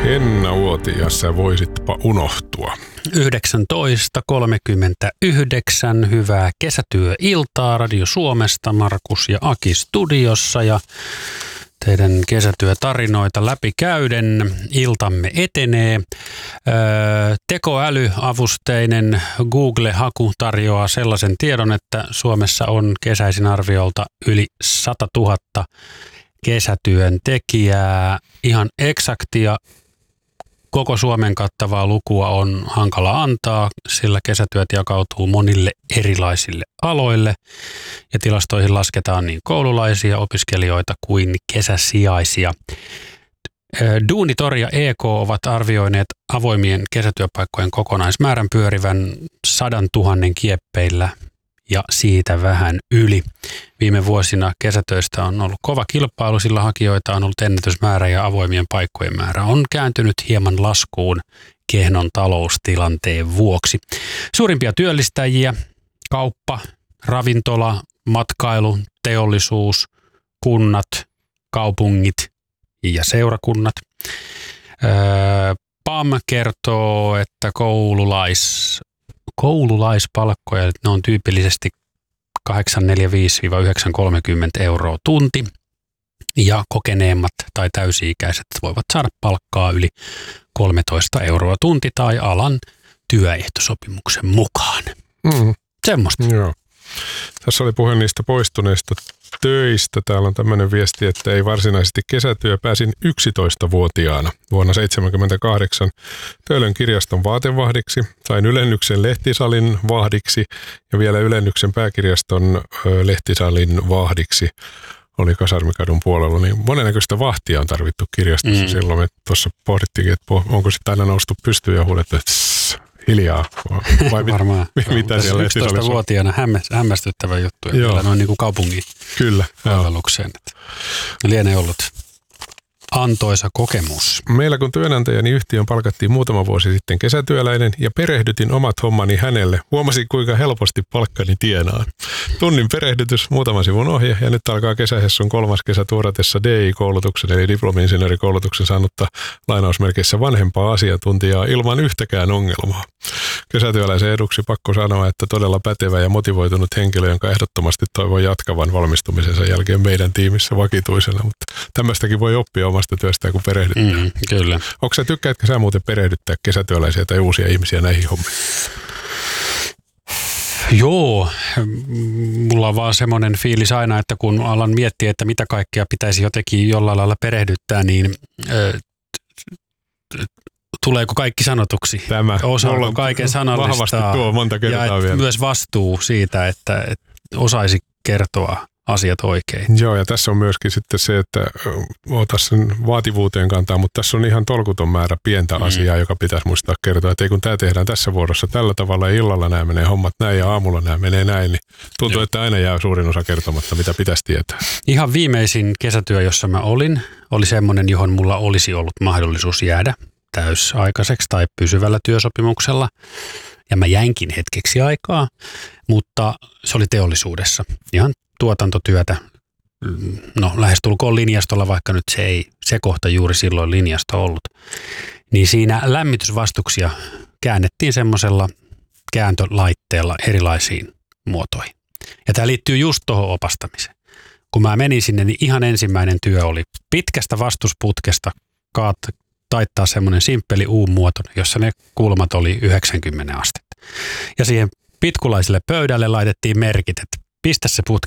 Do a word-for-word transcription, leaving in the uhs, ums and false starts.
Henna-vuotias, sä voisitpa unohtua. yhdeksäntoista kolmekymmentäyhdeksän, hyvää kesätyöiltaa Radio Suomesta, Markus ja Aki studiossa ja teidän kesätyötarinoita läpikäyden iltamme etenee. Öö, tekoälyavusteinen Google-haku tarjoaa sellaisen tiedon, että Suomessa on kesäisin arviolta yli sata tuhatta kesätyöntekijää. Ihan eksaktia koko Suomen kattavaa lukua on hankala antaa, sillä kesätyöt jakautuu monille erilaisille aloille ja tilastoihin lasketaan niin koululaisia, opiskelijoita kuin kesäsijaisia. Duunitori ja E K ovat arvioineet avoimien kesätyöpaikkojen kokonaismäärän pyörivän sadan tuhannen kieppeillä ja siitä vähän yli. Viime vuosina kesätöistä on ollut kova kilpailu, sillä hakijoita on ollut ennätysmäärä ja avoimien paikkojen määrä on kääntynyt hieman laskuun kehnon taloustilanteen vuoksi. Suurimpia työllistäjiä: kauppa, ravintola, matkailu, teollisuus, kunnat, kaupungit ja seurakunnat. Öö, P A M kertoo, että koululais Koululaispalkkoja, ne on tyypillisesti kahdeksan neljäkymmentäviisi yhdeksän kolmekymmentä euroa tunti ja kokeneemmat tai täysi-ikäiset voivat saada palkkaa yli kolmetoista euroa tunti tai alan työehtosopimuksen mukaan. Mm. Semmosta. Joo. Tässä oli puhe niistä poistuneista töistä. Täällä on tämmöinen viesti, että ei varsinaisesti kesätyö. Pääsin yksitoistavuotiaana vuonna seitsemänkymmentäkahdeksan Töölön kirjaston vaatevahdiksi. Sain ylennyksen lehtisalin vahdiksi ja vielä ylennyksen pääkirjaston ö, lehtisalin vahdiksi. Oli Kasarmikadun puolella, niin monennäköistä vahtia on tarvittu kirjastossa. Mm. Silloin me tuossa pohdittiin, että onko sitten aina noustu pystyyn ja huudettu, että hiljaa. Vai varmaan. Mit, mitä siellä yksitoistavuotiaana hämmästyttävä juttu. Kyllä noin niin kuin kaupungin Kyllä, palvelukseen. Lienee ollut antoisa kokemus. Meillä kun työnantajani yhtiön palkattiin muutama vuosi sitten kesätyöläinen ja perehdytin omat hommani hänelle, huomasin kuinka helposti palkkani tienaan. Tunnin perehdytys, muutama sivun ohje ja nyt alkaa kesähessun kolmas kesä tuoratessa D I-koulutuksen eli diplomi-insinöörikoulutuksen saanutta lainausmerkeissä vanhempaa asiantuntijaa ilman yhtäkään ongelmaa. Kesätyöläisen eduksi pakko sanoa, että todella pätevä ja motivoitunut henkilö, jonka ehdottomasti toivon jatkavan valmistumisensa jälkeen meidän tiimissä vakituisena, mutta tämmöistäkin voi oppia omasta työstään, kun perehdyttää. Mm, kyllä. Onko sä, tykkäätkö sä muuten perehdyttää kesätyöläisiä tai uusia ihmisiä näihin hommiin? Joo, mulla on vaan semmoinen fiilis aina, että kun alan miettiä, että mitä kaikkea pitäisi jotenkin jollain lailla perehdyttää, niin äh, tuleeko kaikki sanotuksi? Tämä. Osaako kaiken sanallistaa tuo monta kertaa ja vielä. Myös vastuu siitä, että, että osaisi kertoa asiat oikein. Joo, ja tässä on myöskin sitten se, että ota sen vaativuuteen kantaa, mutta tässä on ihan tolkuton määrä pientä mm. asiaa, joka pitäisi muistaa kertoa, että ei kun tämä tehdään tässä vuorossa tällä tavalla ja illalla nämä menee hommat näin ja aamulla nämä menee näin, niin tuntuu, Joo. että aina jää suurin osa kertomatta, mitä pitäisi tietää. Ihan viimeisin kesätyö, jossa mä olin, oli semmoinen, johon mulla olisi ollut mahdollisuus jäädä täysaikaiseksi tai pysyvällä työsopimuksella. Ja mä jäinkin hetkeksi aikaa, mutta se oli teollisuudessa. Ihan tuotantotyötä, no lähestulkoon linjastolla, vaikka nyt se ei se kohta juuri silloin linjasto ollut. Niin siinä lämmitysvastuksia käännettiin semmoisella kääntölaitteella erilaisiin muotoihin. Ja tämä liittyy just tuohon opastamiseen. Kun mä menin sinne, niin ihan ensimmäinen työ oli pitkästä vastusputkesta kaat, taittaa semmoinen simppeli U-muoto, jossa ne kulmat oli yhdeksänkymmentä astetta. Ja siihen pitkulaiselle pöydälle laitettiin merkit, että pistä se putki